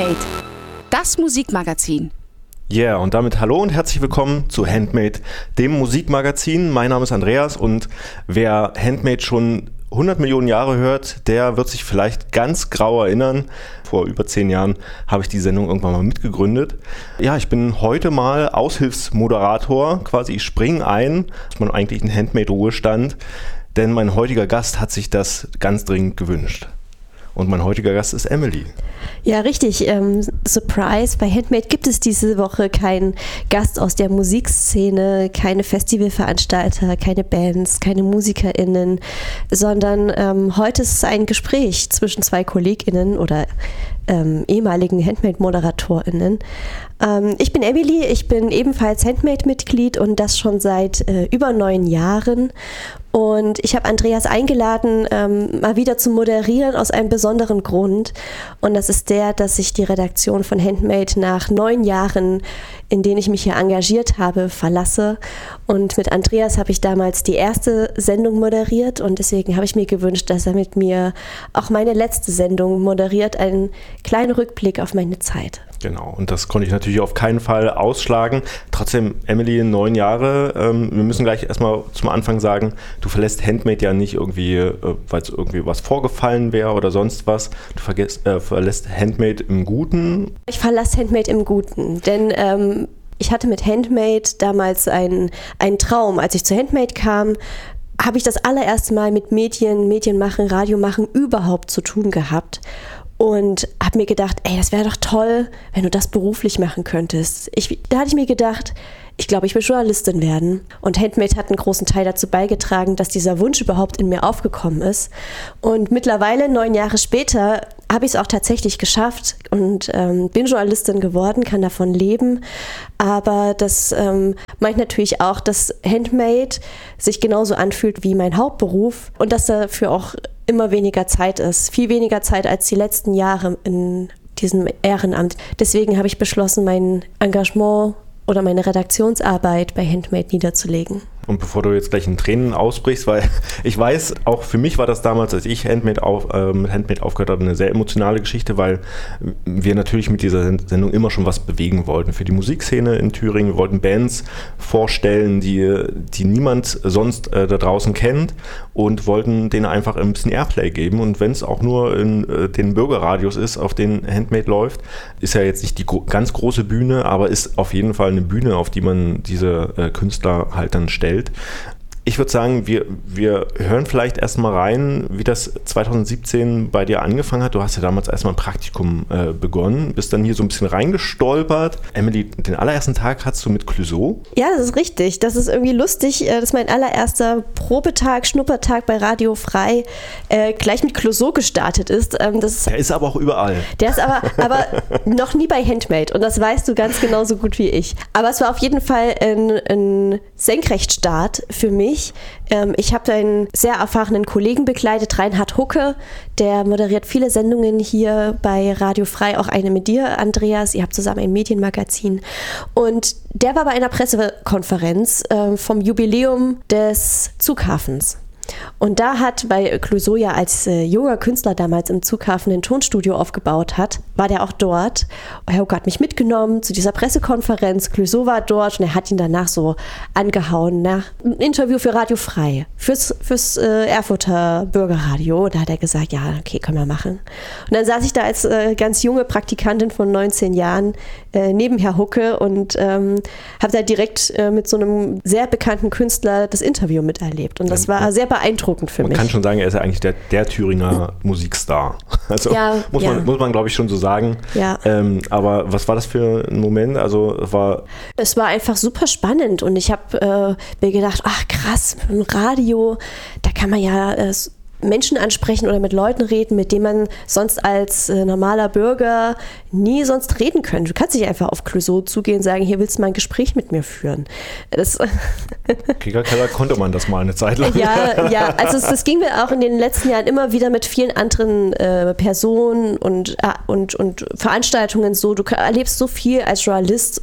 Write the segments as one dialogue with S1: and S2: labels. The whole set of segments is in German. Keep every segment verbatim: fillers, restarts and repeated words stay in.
S1: Handmade, das Musikmagazin.
S2: Ja, yeah, und damit hallo und herzlich willkommen zu Handmade, dem Musikmagazin. Mein Name ist Andreas und wer Handmade schon hundert Millionen Jahre hört, der wird sich vielleicht ganz grau erinnern. Vor über zehn Jahren habe ich die Sendung irgendwann mal mitgegründet. Ja, ich bin heute mal Aushilfsmoderator, quasi ich springe ein, das ist mein eigentlichen Handmade-Ruhestand, denn mein heutiger Gast hat sich das ganz dringend gewünscht. Und mein heutiger Gast ist Emily.
S3: Ja, richtig. Ähm, Surprise, bei Handmade gibt es diese Woche keinen Gast aus der Musikszene, keine Festivalveranstalter, keine Bands, keine MusikerInnen, sondern ähm, heute ist es ein Gespräch zwischen zwei KollegInnen oder ähm, ehemaligen Handmade-ModeratorInnen. Ähm, ich bin Emily, ich bin ebenfalls Handmade-Mitglied und das schon seit äh, über neun Jahren. Und ich habe Andreas eingeladen, ähm, mal wieder zu moderieren aus einem besonderen Grund. Und das ist der, dass ich die Redaktion von Handmade nach neun Jahren, in denen ich mich hier engagiert habe, verlasse. Und mit Andreas habe ich damals die erste Sendung moderiert. Und deswegen habe ich mir gewünscht, dass er mit mir auch meine letzte Sendung moderiert. Einen kleinen Rückblick auf meine Zeit.
S2: Genau, und das konnte ich natürlich auf keinen Fall ausschlagen. Trotzdem, Emily, neun Jahre. Ähm, wir müssen gleich erstmal zum Anfang sagen, du verlässt Handmade ja nicht irgendwie, äh, weil es irgendwie was vorgefallen wäre oder sonst was. Du vergesst, äh, verlässt Handmade im Guten.
S3: Ich verlasse Handmade im Guten, denn ähm, ich hatte mit Handmade damals einen, einen Traum. Als ich zu Handmade kam, habe ich das allererste Mal mit Medien, Medienmachen, Radiomachen überhaupt zu tun gehabt. Und habe mir gedacht, ey, das wäre doch toll, wenn du das beruflich machen könntest. Ich, da hatte ich mir gedacht, ich glaube, ich will Journalistin werden. Und Handmade hat einen großen Teil dazu beigetragen, dass dieser Wunsch überhaupt in mir aufgekommen ist. Und mittlerweile, neun Jahre später, habe ich es auch tatsächlich geschafft und ähm, bin Journalistin geworden, kann davon leben. Aber das ähm, meint natürlich auch, dass Handmade sich genauso anfühlt wie mein Hauptberuf und dass dafür auch immer weniger Zeit ist. Viel weniger Zeit als die letzten Jahre in diesem Ehrenamt. Deswegen habe ich beschlossen, mein Engagement oder meine Redaktionsarbeit bei Handmade niederzulegen.
S2: Und bevor du jetzt gleich in Tränen ausbrichst, weil ich weiß, auch für mich war das damals, als ich Handmade auf, äh, mit Handmade aufgehört habe, eine sehr emotionale Geschichte, weil wir natürlich mit dieser Sendung immer schon was bewegen wollten. Für die Musikszene in Thüringen, wir wollten Bands vorstellen, die, die niemand sonst äh, da draußen kennt und wollten denen einfach ein bisschen Airplay geben. Und wenn es auch nur in äh, den Bürgerradios ist, auf denen Handmade läuft, ist ja jetzt nicht die gro- ganz große Bühne, aber ist auf jeden Fall eine Bühne, auf die man diese äh, Künstler halt dann stellt. Ich würde sagen, wir, wir hören vielleicht erstmal rein, wie das zwanzig siebzehn bei dir angefangen hat. Du hast ja damals erstmal ein Praktikum äh, begonnen, bist dann hier so ein bisschen reingestolpert. Emily, den allerersten Tag hattest du mit Clouseau?
S3: Ja, das ist richtig. Das ist irgendwie lustig, dass mein allererster Probetag, Schnuppertag bei Radio Frei äh, gleich mit Clouseau gestartet ist. Ähm, das ist.
S2: Der ist aber auch überall.
S3: Der ist aber, aber noch nie bei Handmade und das weißt du ganz genauso gut wie ich. Aber es war auf jeden Fall ein, ein Senkrechtstart für mich. Ich habe einen sehr erfahrenen Kollegen begleitet, Reinhard Hucke, der moderiert viele Sendungen hier bei Radio Frei, auch eine mit dir, Andreas. Ihr habt zusammen ein Medienmagazin. Und der war bei einer Pressekonferenz vom Jubiläum des Zughafens. Und da hat, weil Clouseau ja als äh, junger Künstler damals im Zughafen ein Tonstudio aufgebaut hat, war der auch dort. Herr Hucke hat mich mitgenommen zu dieser Pressekonferenz. Clouseau war dort und er hat ihn danach so angehauen. Nach ein Interview für Radio Frei, fürs, fürs äh, Erfurter Bürgerradio. Da hat er gesagt, ja, okay, können wir machen. Und dann saß ich da als äh, ganz junge Praktikantin von neunzehn Jahren äh, neben Herr Hucke und ähm, habe da direkt äh, mit so einem sehr bekannten Künstler das Interview miterlebt. Und das war sehr beeindruckend für
S2: man
S3: mich.
S2: Man kann schon sagen, er ist ja eigentlich der, der Thüringer Musikstar. Also ja, muss, man,
S3: ja.
S2: muss man, glaube ich, schon so sagen.
S3: Ja.
S2: Ähm, aber was war das für ein Moment? Also war
S3: es war einfach super spannend und ich habe äh, mir gedacht, ach krass, im Radio, da kann man ja äh, Menschen ansprechen oder mit Leuten reden, mit denen man sonst als äh, normaler Bürger nie sonst reden könnte. Du kannst nicht einfach auf Clouseau zugehen und sagen, hier willst du mal ein Gespräch mit mir führen. Das
S2: Kickerkeller konnte man das mal eine Zeit lang.
S3: Ja, ja, also es, das ging mir auch in den letzten Jahren immer wieder mit vielen anderen äh, Personen und, äh, und, und Veranstaltungen so. Du erlebst so viel als Journalist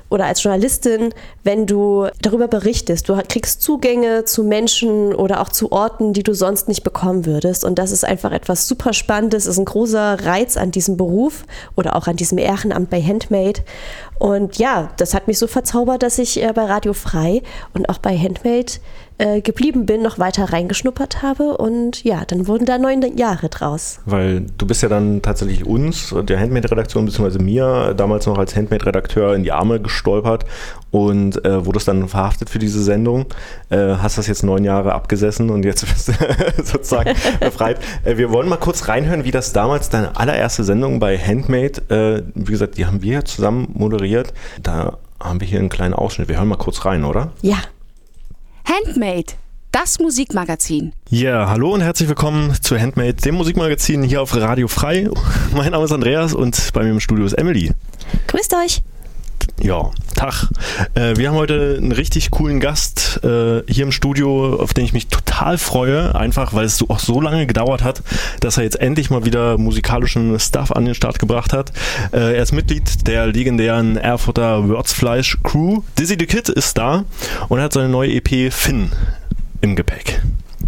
S3: oder als Journalistin, wenn du darüber berichtest. Du kriegst Zugänge zu Menschen oder auch zu Orten, die du sonst nicht bekommen würdest. Und das ist einfach etwas super Spannendes, ist ein großer Reiz an diesem Beruf oder auch an diesem Ehrenamt bei Handmade. Und ja, das hat mich so verzaubert, dass ich äh, bei Radio Frei und auch bei Handmade äh, geblieben bin, noch weiter reingeschnuppert habe. Und ja, dann wurden da neun Jahre draus.
S2: Weil du bist ja dann tatsächlich uns, der Handmade-Redaktion, beziehungsweise mir, damals noch als Handmade-Redakteur in die Arme gestolpert und äh, wurdest dann verhaftet für diese Sendung. Äh, hast das jetzt neun Jahre abgesessen und jetzt bist du sozusagen befreit. Äh, wir wollen mal kurz reinhören, wie das damals deine allererste Sendung bei Handmade, äh, wie gesagt, die haben wir zusammen moderiert. Da haben wir hier einen kleinen Ausschnitt. Wir hören mal kurz rein, oder?
S3: Ja.
S1: Handmade, das Musikmagazin.
S2: Ja, yeah, hallo und herzlich willkommen zu Handmade, dem Musikmagazin hier auf Radio Frei. Mein Name ist Andreas und bei mir im Studio ist Emily.
S3: Grüßt euch.
S2: Ja, Tag. Äh, wir haben heute einen richtig coolen Gast äh, hier im Studio, auf den ich mich total freue, einfach weil es so, auch so lange gedauert hat, dass er jetzt endlich mal wieder musikalischen Stuff an den Start gebracht hat. Äh, er ist Mitglied der legendären Erfurter Würzfleisch Crew. Dizzy the Kid ist da und er hat seine neue E P Finn im Gepäck.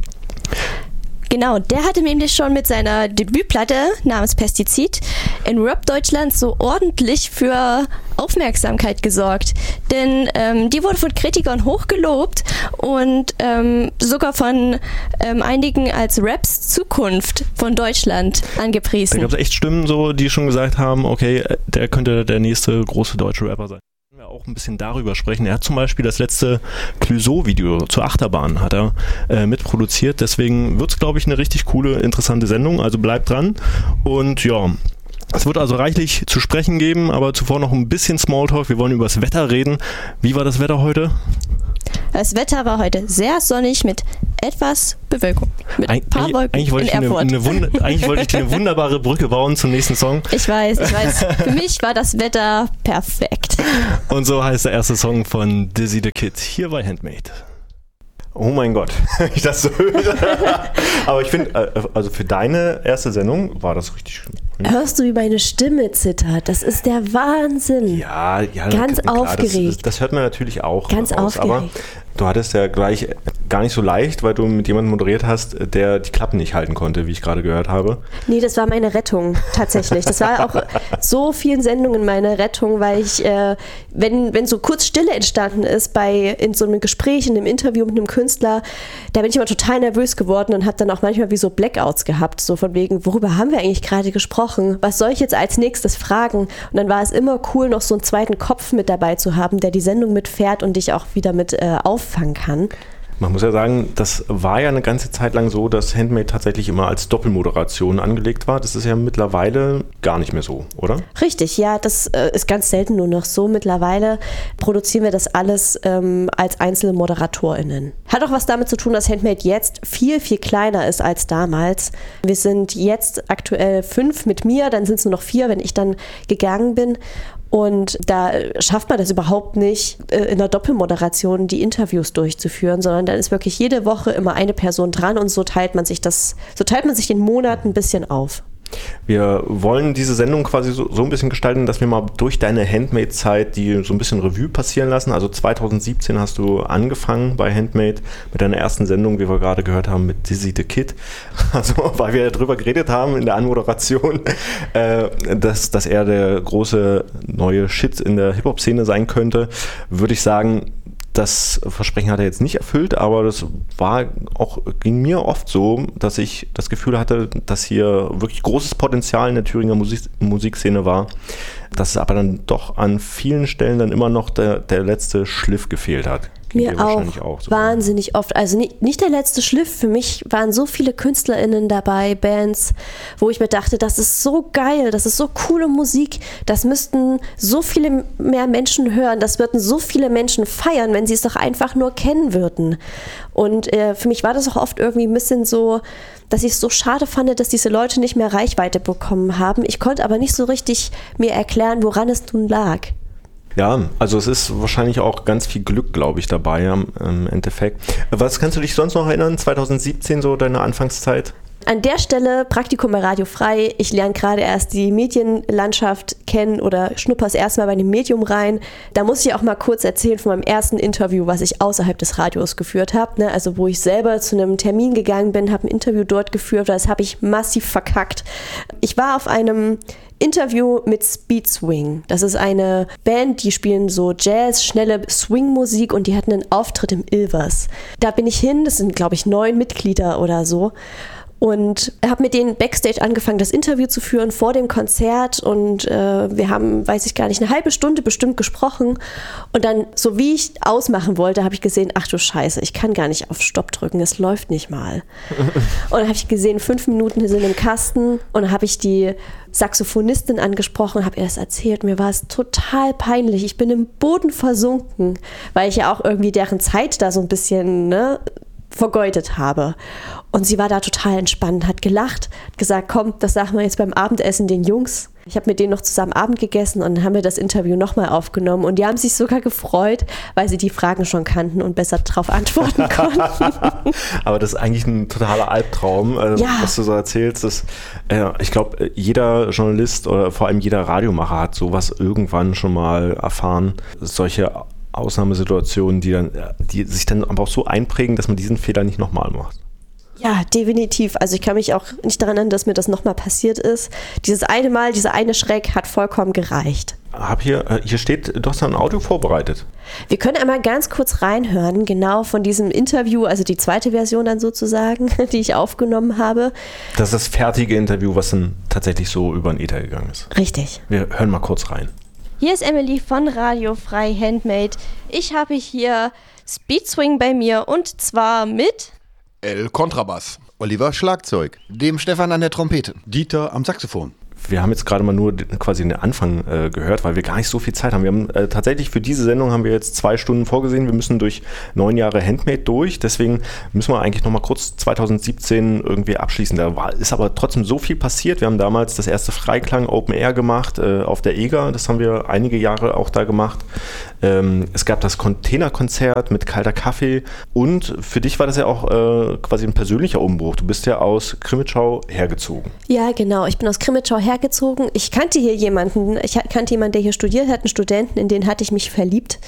S4: Genau, der hatte nämlich schon mit seiner Debütplatte namens Pestizid in Rap Deutschland so ordentlich für Aufmerksamkeit gesorgt. Denn ähm, die wurde von Kritikern hochgelobt und ähm, sogar von ähm, einigen als Raps Zukunft von Deutschland angepriesen.
S2: Da gab es echt Stimmen, so, die schon gesagt haben, okay, der könnte der nächste große deutsche Rapper sein. Wir auch ein bisschen darüber sprechen. Er hat zum Beispiel das letzte Clouseau-Video zur Achterbahn hat er äh, mitproduziert. Deswegen wird es, glaube ich, eine richtig coole, interessante Sendung. Also bleibt dran. Und ja, es wird also reichlich zu sprechen geben, aber zuvor noch ein bisschen Smalltalk. Wir wollen über das Wetter reden. Wie war das Wetter heute?
S4: Das Wetter war heute sehr sonnig mit etwas Bewölkung. Mit ein paar Wolken
S2: eigentlich wollte
S4: in
S2: ich
S4: Erfurt.
S2: Eine, eine Wund- eigentlich wollte ich dir eine wunderbare Brücke bauen zum nächsten Song.
S4: Ich weiß, ich weiß. Für mich war das Wetter perfekt.
S2: Und so heißt der erste Song von Dizzy the Kid hier bei Handmade. Oh mein Gott, ich das so höre. Aber ich finde, also für deine erste Sendung war das richtig schön.
S3: Hörst du, wie meine Stimme zittert? Das ist der Wahnsinn.
S2: Ja, ja.
S3: Ganz
S2: klar,
S3: aufgeregt.
S2: Das, das hört man natürlich auch.
S3: Ganz
S2: raus,
S3: aufgeregt.
S2: Aber du hattest ja gleich gar nicht so leicht, weil du mit jemandem moderiert hast, der die Klappen nicht halten konnte, wie ich gerade gehört habe.
S3: Nee, das war meine Rettung, tatsächlich. Das war auch so vielen Sendungen meine Rettung, weil ich, äh, wenn, wenn so kurz Stille entstanden ist bei in so einem Gespräch, in einem Interview mit einem Künstler, da bin ich immer total nervös geworden und habe dann auch manchmal wie so Blackouts gehabt, so von wegen, worüber haben wir eigentlich gerade gesprochen? Was soll ich jetzt als nächstes fragen? Und dann war es immer cool, noch so einen zweiten Kopf mit dabei zu haben, der die Sendung mitfährt und dich auch wieder mit äh, auffangen kann.
S2: Man muss ja sagen, das war ja eine ganze Zeit lang so, dass Handmade tatsächlich immer als Doppelmoderation angelegt war. Das ist ja mittlerweile gar nicht mehr so, oder?
S3: Richtig, ja, das äh, ist ganz selten nur noch so. Mittlerweile produzieren wir das alles ähm, als einzelne ModeratorInnen. Hat auch was damit zu tun, dass Handmade jetzt viel, viel kleiner ist als damals. Wir sind jetzt aktuell fünf mit mir, dann sind es nur noch vier, wenn ich dann gegangen bin. Und da schafft man das überhaupt nicht, in der Doppelmoderation die Interviews durchzuführen, sondern dann ist wirklich jede Woche immer eine Person dran und so teilt man sich das, so teilt man sich den Monat ein bisschen auf.
S2: Wir wollen diese Sendung quasi so, so ein bisschen gestalten, dass wir mal durch deine Handmade-Zeit die so ein bisschen Revue passieren lassen. Also zwanzig siebzehn hast du angefangen bei Handmade mit deiner ersten Sendung, wie wir gerade gehört haben, mit Dizzy the Kid. Also weil wir darüber geredet haben in der Anmoderation, äh, dass, dass er der große neue Shit in der Hip-Hop-Szene sein könnte, würde ich sagen, das Versprechen hat er jetzt nicht erfüllt, aber das war auch, ging mir oft so, dass ich das Gefühl hatte, dass hier wirklich großes Potenzial in der Thüringer Musik, Musikszene war, dass es aber dann doch an vielen Stellen dann immer noch der, der letzte Schliff gefehlt hat.
S3: Mir auch, auch so wahnsinnig oft. Also nicht, nicht der letzte Schliff. Für mich waren so viele KünstlerInnen dabei, Bands, wo ich mir dachte, das ist so geil, das ist so coole Musik, das müssten so viele mehr Menschen hören, das würden so viele Menschen feiern, wenn sie es doch einfach nur kennen würden. Und äh, für mich war das auch oft irgendwie ein bisschen so, dass ich es so schade fand, dass diese Leute nicht mehr Reichweite bekommen haben. Ich konnte aber nicht so richtig mir erklären, woran es nun lag.
S2: Ja, also es ist wahrscheinlich auch ganz viel Glück, glaube ich, dabei im, im Endeffekt. Was kannst du dich sonst noch erinnern, zwanzig siebzehn, so deine Anfangszeit?
S3: An der Stelle Praktikum bei Radio Frei. Ich lerne gerade erst die Medienlandschaft kennen oder schnupper's erstmal bei dem Medium rein. Da muss ich auch mal kurz erzählen von meinem ersten Interview, was ich außerhalb des Radios geführt habe. Ne? Also wo ich selber zu einem Termin gegangen bin, habe ein Interview dort geführt. Das habe ich massiv verkackt. Ich war auf einem Interview mit Speed Swing. Das ist eine Band, die spielen so Jazz, schnelle Swing-Musik und die hatten einen Auftritt im Ilvers. Da bin ich hin, das sind glaube ich neun Mitglieder oder so. Und habe mit denen Backstage angefangen, das Interview zu führen vor dem Konzert und äh, wir haben, weiß ich gar nicht, eine halbe Stunde bestimmt gesprochen und dann, so wie ich ausmachen wollte, habe ich gesehen, ach du Scheiße, ich kann gar nicht auf Stopp drücken, es läuft nicht mal. Und dann habe ich gesehen, fünf Minuten sind im Kasten und dann habe ich die Saxophonistin angesprochen, habe ihr das erzählt, mir war es total peinlich, ich bin im Boden versunken, weil ich ja auch irgendwie deren Zeit da so ein bisschen, ne, vergeudet habe. Und sie war da total entspannt, hat gelacht, hat gesagt, komm, das sagen wir jetzt beim Abendessen den Jungs. Ich habe mit denen noch zusammen Abend gegessen und dann haben wir das Interview nochmal aufgenommen und die haben sich sogar gefreut, weil sie die Fragen schon kannten und besser darauf antworten konnten.
S2: Aber das ist eigentlich ein totaler Albtraum, äh,
S3: ja.
S2: was du so erzählst. Das, äh, ich glaube, jeder Journalist oder vor allem jeder Radiomacher hat sowas irgendwann schon mal erfahren. Solche Ausnahmesituationen, die, dann, die sich dann aber auch so einprägen, dass man diesen Fehler nicht nochmal macht.
S3: Ja, definitiv. Also ich kann mich auch nicht daran erinnern, dass mir das nochmal passiert ist. Dieses eine Mal, dieser eine Schreck hat vollkommen gereicht.
S2: Hab hier, hier steht, du hast ein Audio vorbereitet.
S3: Wir können einmal ganz kurz reinhören, genau von diesem Interview, also die zweite Version dann sozusagen, die ich aufgenommen habe.
S2: Das ist das fertige Interview, was dann tatsächlich so über den Äther gegangen ist.
S3: Richtig.
S2: Wir hören mal kurz rein.
S4: Hier ist Emily von Radio Frei Handmade. Ich habe hier Speed Swing bei mir und zwar mit
S5: El Kontrabass,
S6: Oliver Schlagzeug, dem Stefan an der Trompete,
S5: Dieter am Saxophon.
S2: Wir haben jetzt gerade mal nur quasi den Anfang äh, gehört, weil wir gar nicht so viel Zeit haben. Wir haben äh, tatsächlich für diese Sendung haben wir jetzt zwei Stunden vorgesehen. Wir müssen durch neun Jahre Handmade durch. Deswegen müssen wir eigentlich noch mal kurz zwanzig siebzehn irgendwie abschließen. Da war, ist aber trotzdem so viel passiert. Wir haben damals das erste Freiklang Open Air gemacht äh, auf der E G A. Das haben wir einige Jahre auch da gemacht. Ähm, es gab das Containerkonzert mit kalter Kaffee. Und für dich war das ja auch äh, quasi ein persönlicher Umbruch. Du bist ja aus Krimitschau hergezogen.
S3: Ja, genau. Ich bin aus Krimitschau hergezogen. hergezogen. Ich kannte hier jemanden, ich kannte jemanden, der hier studiert hat, einen Studenten, in den hatte ich mich verliebt.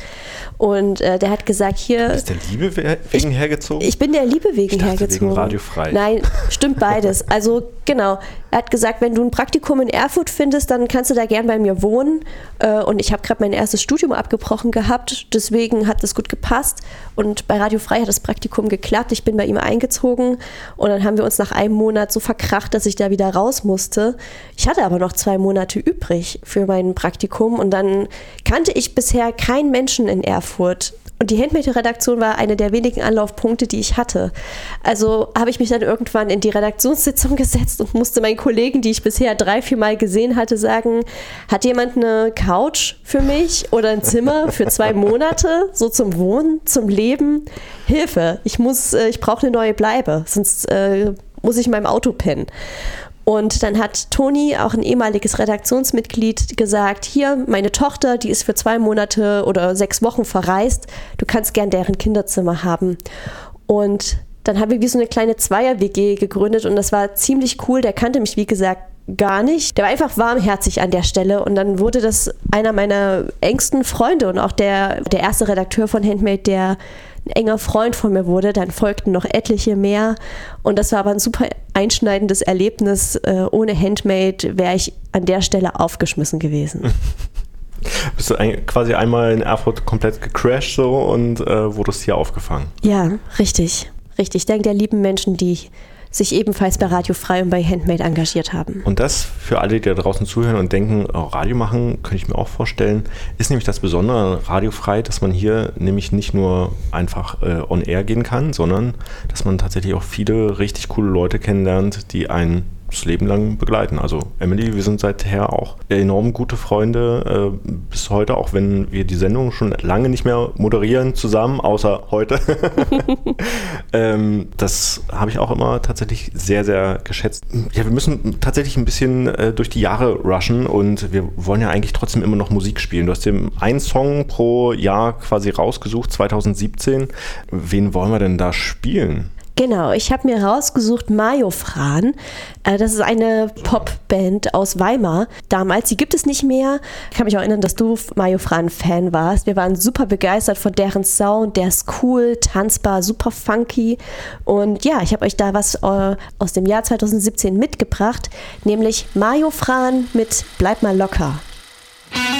S3: Und äh, der hat gesagt, hier...
S2: Du bist der Liebe wegen
S3: ich,
S2: hergezogen?
S3: Ich bin der Liebe wegen
S2: ich dachte,
S3: hergezogen.
S2: Wegen Radio Frei.
S3: Nein, stimmt beides. Also genau, er hat gesagt, wenn du ein Praktikum in Erfurt findest, dann kannst du da gern bei mir wohnen. Äh, und ich habe gerade mein erstes Studium abgebrochen gehabt, deswegen hat das gut gepasst. Und bei Radio Frei hat das Praktikum geklappt. Ich bin bei ihm eingezogen und dann haben wir uns nach einem Monat so verkracht, dass ich da wieder raus musste. Ich hatte aber noch zwei Monate übrig für mein Praktikum und dann kannte ich bisher keinen Menschen in Erfurt. Und die Handmade-Redaktion war eine der wenigen Anlaufpunkte, die ich hatte. Also habe ich mich dann irgendwann in die Redaktionssitzung gesetzt und musste meinen Kollegen, die ich bisher drei, vier Mal gesehen hatte, sagen, hat jemand eine Couch für mich oder ein Zimmer für zwei Monate, so zum Wohnen, zum Leben? Hilfe, ich muss, ich brauche eine neue Bleibe, sonst äh, muss ich in meinem Auto pennen. Und dann hat Toni, auch ein ehemaliges Redaktionsmitglied, gesagt, hier, meine Tochter, die ist für zwei Monate oder sechs Wochen verreist, du kannst gern deren Kinderzimmer haben. Und dann haben wir wie so eine kleine Zweier-W G gegründet und das war ziemlich cool. Der kannte mich, wie gesagt, gar nicht. Der war einfach warmherzig an der Stelle und dann wurde das einer meiner engsten Freunde und auch der, der erste Redakteur von Handmade, der ein enger Freund von mir wurde. Dann folgten noch etliche mehr und das war aber ein super einschneidendes Erlebnis. Äh, ohne Handmade wäre ich an der Stelle aufgeschmissen gewesen.
S2: Bist du ein, quasi einmal in Erfurt komplett gecrashed so und äh, wurdest hier aufgefangen?
S3: Ja, richtig. Richtig. Dank der lieben Menschen, die sich ebenfalls bei Radio Frei und bei Handmade engagiert haben.
S2: Und das für alle, die da draußen zuhören und denken, oh, Radio machen, könnte ich mir auch vorstellen, ist nämlich das Besondere an Radio Frei, dass man hier nämlich nicht nur einfach äh, on air gehen kann, sondern dass man tatsächlich auch viele richtig coole Leute kennenlernt, die einen das Leben lang begleiten. Also Emily, wir sind seither auch enorm gute Freunde äh, bis heute, auch wenn wir die Sendung schon lange nicht mehr moderieren zusammen, außer heute. ähm, das habe ich auch immer tatsächlich sehr, sehr geschätzt. Ja, wir müssen tatsächlich ein bisschen äh, durch die Jahre rushen und wir wollen ja eigentlich trotzdem immer noch Musik spielen. Du hast dir einen Song pro Jahr quasi rausgesucht, zwanzig siebzehn. Wen wollen wir denn da spielen?
S3: Genau, ich habe mir rausgesucht Majofran. Äh, das ist eine Popband aus Weimar. Damals, die gibt es nicht mehr. Ich kann mich auch erinnern, dass du Majofran-Fan warst. Wir waren super begeistert von deren Sound. Der ist cool, tanzbar, super funky. Und ja, ich habe euch da was äh, aus dem Jahr zwanzig siebzehn mitgebracht, nämlich Majofran mit Bleib mal locker.